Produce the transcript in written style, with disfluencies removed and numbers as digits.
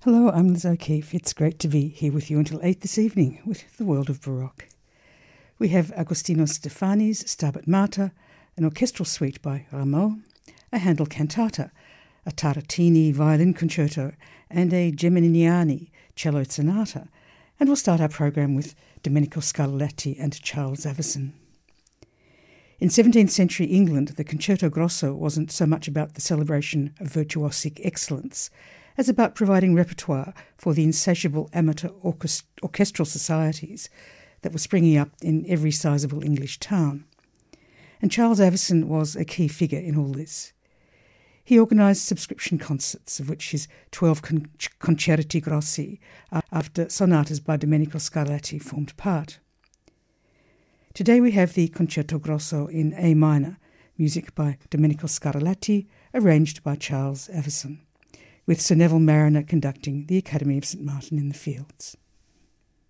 Hello, I'm Liz O'Keefe. It's great to be here with you until 8 this evening with the world of Baroque. We have Agostino Stefani's Stabat Mater, an orchestral suite by Rameau, a Handel cantata, a Tartini violin concerto, and a Geminiani cello sonata. And we'll start our program with Domenico Scarlatti and Charles Avison. In 17th century England, the Concerto Grosso wasn't so much about the celebration of virtuosic excellence as about providing repertoire for the insatiable amateur orchestral societies that were springing up in every sizable English town. And Charles Avison was a key figure in all this. He organised subscription concerts, of which his 12 concerti grossi after sonatas by Domenico Scarlatti formed part. Today we have the Concerto Grosso in A minor, music by Domenico Scarlatti, arranged by Charles Avison, with Sir Neville Marriner conducting the Academy of St Martin in the Fields.